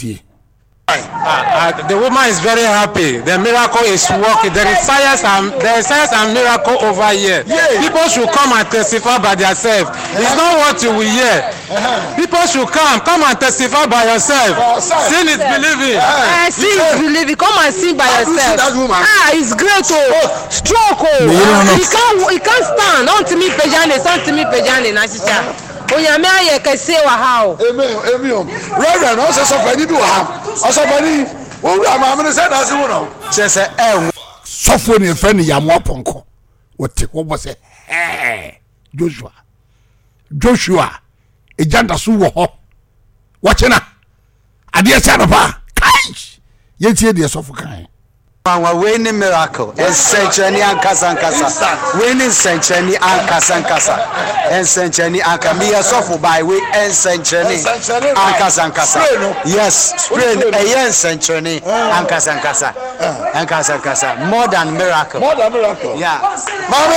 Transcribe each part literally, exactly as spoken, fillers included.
tie. Uh, uh, the woman is very happy. The miracle is working. There is science and there is science and miracle over here. Yeah. People should come and testify by themselves. Uh-huh. It's not what you will hear. Uh-huh. People should come, come and testify by yourself. Uh, Sin is believing. Uh, sin is believing. Come and see by yourself. Ah, it's great. Oh, stroke. Oh, uh, he can't, he can't stand. Don't me pejane, don't me pejane, Nasisha. Oyame aye kese wa ha o. Amen, amen. Reverend, o se so fani bi wa ha. O so fani, o ru ama me say na se wo no. Se se e sofo ni fe ni yamo ponko. Wote wo bo se eh Joshua. Joshua e janda su wo ho. Wache na. Ade se no pa. Kai. Ye tie de sofo kan. Our winning miracle and century and Kasankasa. Winning century and Kasankasa. And century and Kamia Sofu by way and century and Kasankasa. Yes, spring a yen century and Kasankasa. And Kasankasa. More than miracle. More than miracle. Yeah. Mommy.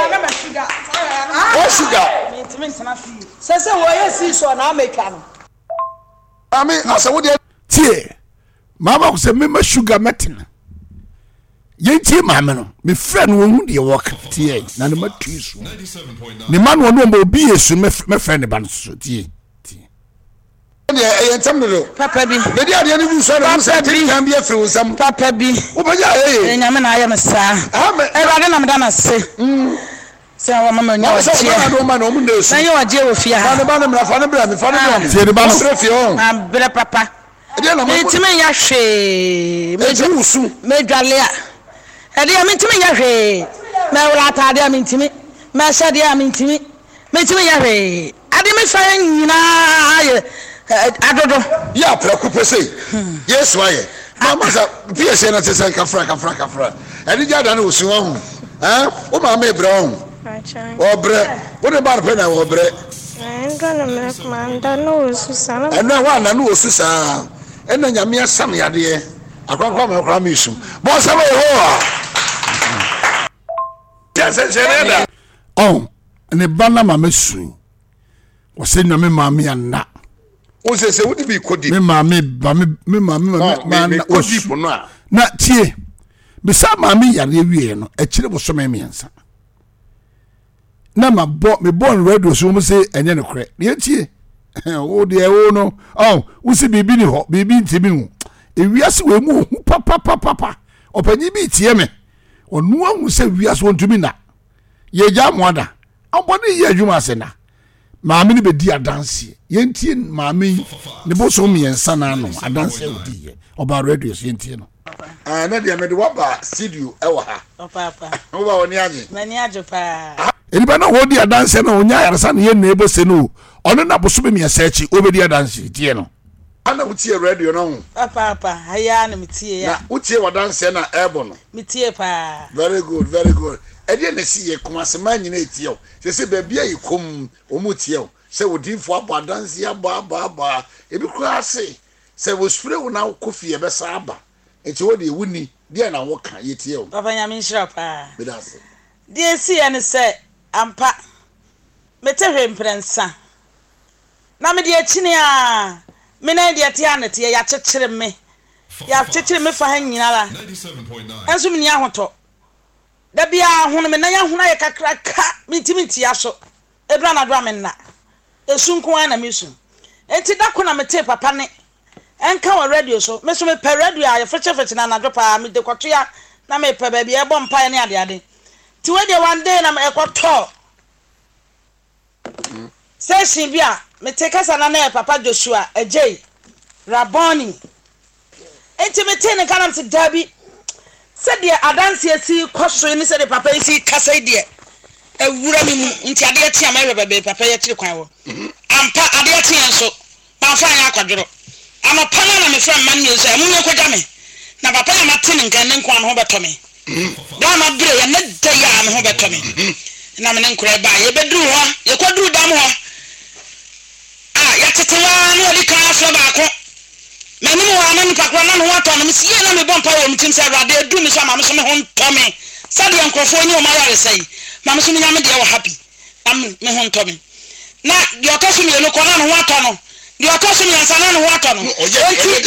What sugar? Say say why you see so na make am. Mommy, I say what dey tie. Mama say me sugar metin. Yentie mama no me friend wo hu de work tie na ne matu so ne man wo no mo bi yesu me me friend ba no so tie tie de e yentem no papa bi me de ade ne bu so na say tin kan bi afri wo sam papa bi wo ba ja eh nyame na aye me sa e ba de na me da na se mm se wa mama nya wa tie so na do ma no mo ndesu na ye wa je wo fia ha fa ne ba ne mra fa ne bra me fa ne bra tie de ba no fie on ah bre papa me timi ya hwe me ju su me dwale a ade ya mentimi ya hwe me wala atade ya mentimi me shade ya mentimi mentimi ya hwe ade me fa nyina aye adodo ya praku pese yesu aye mama sa pese na tese kafra kafra kafra ade ja da na osu hu eh o ma me bre hu o bre o de bar pe na o bre ndo na me manda no osu sana ena wa na no osu sa ena nyame asam yade akwankwa me kra me isu bo sa we ho oh ne bana mama su wo se nyame mama ya na o se se wodi bi kodi me mama ba me me mama me kodi po no a na tie be sa mama yare wie no e kire bo so me miensa na ma bo me born radio so mo se enye ne kre ne tie o de e wo no oh wo se bibi ni ho bibi ntimi hu e wiase we mu hu papa papa papa opanyi bi tie me onu ahu se wiase wontumi na ye ja moada abone ye adwuma asena maame ni be di adanse ye ntie maame ne bo so miensa na no adanse odi ye oba radio so ye ntie no ah na de me de waba studio e wa ha papa wo ba woni age mani age pa eni ba na wo di adanse na onya yarasa na ye na ebo se no ono na bo so be miensa echi obedi adanse tie no ana utie radio no papa papa aya na mitie ya na utie wadanse na ebo no mitie pa very good very good ede na si ye komase ma nyina etie o se se ba bia yikom omutie o se odinfo abo adanse abo abo abo ebi kura ase se wo spray wo na kofi e be sa aba enti wo de wuni de na wo kan yetie o papa nyame nhira pa be da se de si ene se ampa metehwe mprensa na me de akini a me na de ate anete ya chekere me ya chekere me fa ha nyina la enso me ni ahoto da bia hono me na ya hono ya kakraka mitimiti ya so edra na do me na esunko an na mesu enti da ko na mete papa ne enka wa radio so me so me pe radio ya feche feche na na do pa me de kwato ya na me pe ba bia e bom pa ne ade ade ti we de one day na me ekoto session bia me take kasa na na papa Joshua ejei Raboni enti me te ne kanam se dabi se de adanse asi koso ni se de papa isi kasa de ewura mi mu nti ade ati ama bebe papa ye kire kwan wo ampa ade ati enso pa fa anya akwadoro ama pana na me fra man me so mu ne kwaja me na papa ya mate ne nkan ne nkwan ho beto me da ma bire ya ne da ya me ho beto me na me ne nkura ba ye beduru ho ye kwaduru dam ho ya tetewa no di kan afro ba ko mani mo wa mani pakwa na no wato no msi ye na me bompa wo mtim se awade adu mi so ma me so me ho ntome sade enkrofo ni o ma yare sei ma me so me nyame de wo happy am me ho ntome na di otoso mi no ko na no wato no di otoso mi ansa na no wato no